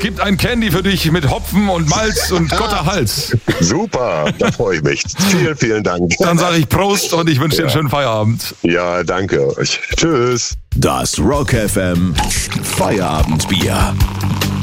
gibt ein Candy für dich mit Hopfen und Malz und Gotter Hals. Super, da freue ich mich. Vielen, vielen Dank. Dann sage ich Prost und ich wünsche dir einen schönen Feierabend. Ja, danke euch. Tschüss. Das Rock FM Feierabendbier.